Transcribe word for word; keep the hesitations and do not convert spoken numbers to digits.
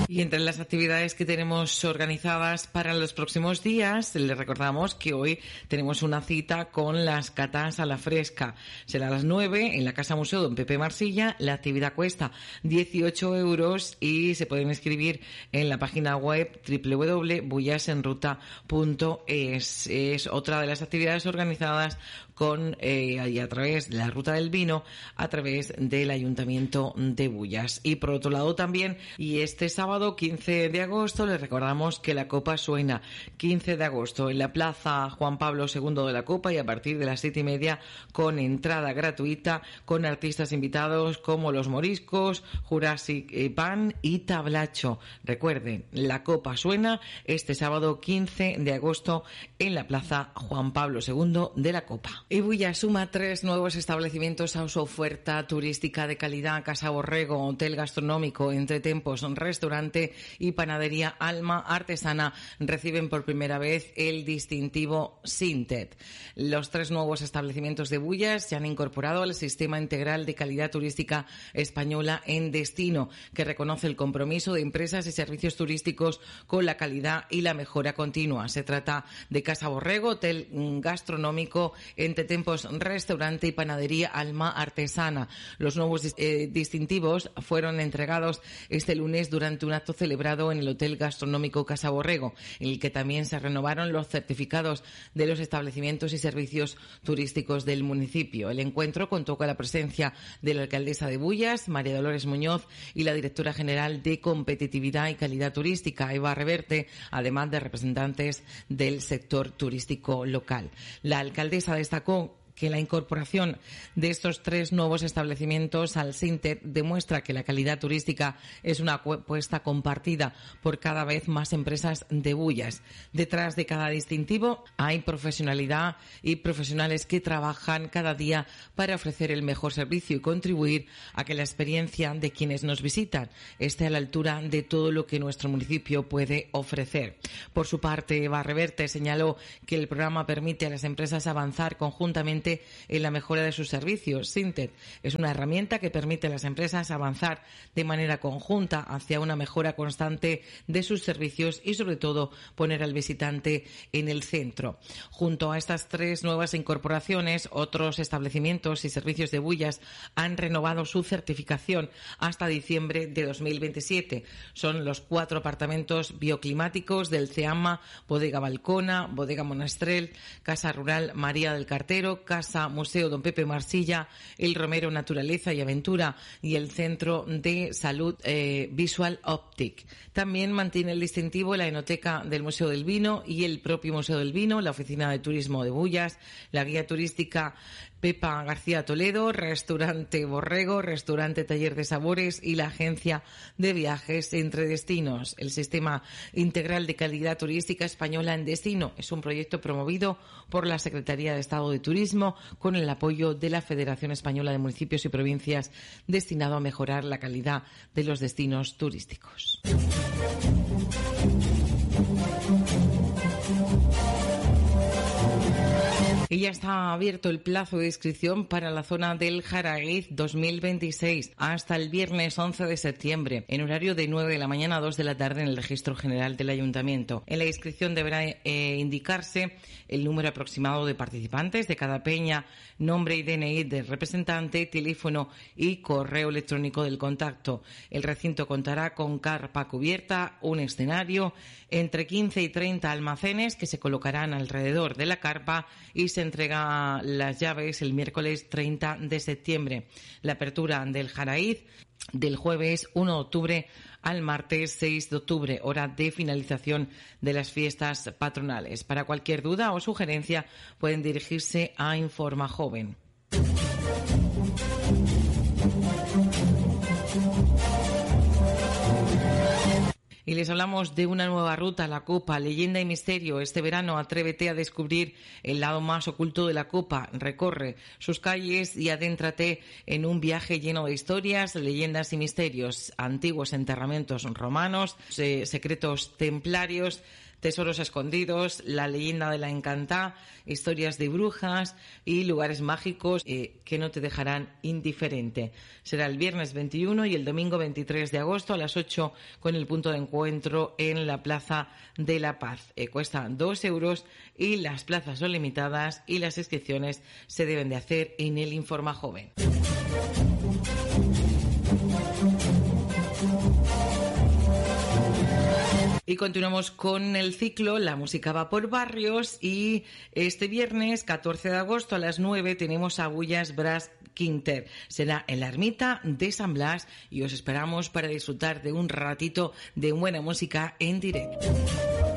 Y entre las actividades que tenemos organizadas para los próximos días, les recordamos que hoy tenemos una cita con las catas a la fresca. Será a las nueve en la Casa Museo Don Pepe Marsilla. La actividad cuesta dieciocho euros y se pueden inscribir en la página web doble u doble u doble u punto bullas en ruta punto es. Es otra de las actividades organizadas con eh, y a través de la Ruta del Vino, a través del Ayuntamiento de Bullas. Y por otro lado también, y este sábado quince de agosto, les recordamos que la Copa suena quince de agosto en la Plaza Juan Pablo segundo de la Copa, y a partir de las siete y media con entrada gratuita, con artistas invitados como Los Moriscos, Jurassic Pan y Tablacho. Recuerden, la Copa suena este sábado quince de agosto en la Plaza Juan Pablo segundo de la Copa. Y Bullas suma tres nuevos establecimientos a su oferta turística de calidad: Casa Borrego, hotel gastronómico, entretempos, restaurante y panadería Alma Artesana reciben por primera vez el distintivo Sintet. Los tres nuevos establecimientos de Bullas se han incorporado al Sistema Integral de Calidad Turística Española en Destino, que reconoce el compromiso de empresas y servicios turísticos con la calidad y la mejora continua. Se trata de Casa Borrego, hotel gastronómico, entretempos, restaurante y panadería Alma Artesana. Los nuevos eh, distintivos fueron entregados este lunes durante un acto celebrado en el Hotel Gastronómico Casa Borrego, en el que también se renovaron los certificados de los establecimientos y servicios turísticos del municipio. El encuentro contó con la presencia de la alcaldesa de Bullas, María Dolores Muñoz, y la directora general de Competitividad y Calidad Turística, Eva Reverte, además de representantes del sector turístico local. La alcaldesa destacó que la incorporación de estos tres nuevos establecimientos al Sintet demuestra que la calidad turística es una apuesta compartida por cada vez más empresas de Bullas. Detrás de cada distintivo hay profesionalidad y profesionales que trabajan cada día para ofrecer el mejor servicio y contribuir a que la experiencia de quienes nos visitan esté a la altura de todo lo que nuestro municipio puede ofrecer. Por su parte, Eva Reverte señaló que el programa permite a las empresas avanzar conjuntamente en la mejora de sus servicios. Sintet es una herramienta que permite a las empresas avanzar de manera conjunta hacia una mejora constante de sus servicios y, sobre todo, poner al visitante en el centro. Junto a estas tres nuevas incorporaciones, otros establecimientos y servicios de Bullas han renovado su certificación hasta diciembre de dos mil veintisiete. Son los cuatro apartamentos bioclimáticos del CEAMA, Bodega Balcona, Bodega Monastrell, Casa Rural María del Cartero, Casa Museo Don Pepe Marsilla, El Romero Naturaleza y Aventura y el Centro de Salud eh, Visual Optic. También mantiene el distintivo la Enoteca del Museo del Vino y el propio Museo del Vino, la Oficina de Turismo de Bullas, la guía turística Pepa García Toledo, Restaurante Borrego, Restaurante Taller de Sabores y la Agencia de Viajes Entre Destinos. El Sistema Integral de Calidad Turística Española en Destino es un proyecto promovido por la Secretaría de Estado de Turismo con el apoyo de la Federación Española de Municipios y Provincias, destinado a mejorar la calidad de los destinos turísticos. Y ya está abierto el plazo de inscripción para la zona del Jaraiz dos mil veintiséis hasta el viernes once de septiembre, en horario de nueve de la mañana a dos de la tarde en el Registro General del Ayuntamiento. En la inscripción deberá eh, indicarse el número aproximado de participantes de cada peña, nombre y D N I del representante, teléfono y correo electrónico del contacto. El recinto contará con carpa cubierta, un escenario, entre quince y treinta almacenes que se colocarán alrededor de la carpa y se entrega las llaves el miércoles treinta de septiembre. La apertura del Jaraiz del jueves uno de octubre al martes seis de octubre, hora de finalización de las fiestas patronales. Para cualquier duda o sugerencia pueden dirigirse a Informa Joven. Y les hablamos de una nueva ruta, la Copa, leyenda y misterio. Este verano atrévete a descubrir el lado más oculto de la Copa. Recorre sus calles y adéntrate en un viaje lleno de historias, leyendas y misterios. Antiguos enterramientos romanos, secretos templarios, tesoros escondidos, la leyenda de la Encantá, historias de brujas y lugares mágicos eh, que no te dejarán indiferente. Será el viernes veintiuno y el domingo veintitrés de agosto a las ocho con el punto de encuentro en la Plaza de la Paz. Eh, cuesta dos euros y las plazas son limitadas y las inscripciones se deben de hacer en el Informa Joven. Y continuamos con el ciclo La música va por barrios y este viernes catorce de agosto a las nueve tenemos Agullas Brass Quintet. Será en la ermita de San Blas y os esperamos para disfrutar de un ratito de buena música en directo.